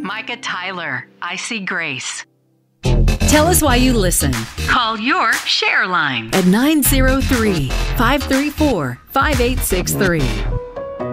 Micah Tyler, I See Grace. Tell us why you listen Call your share line at 903-534-5863.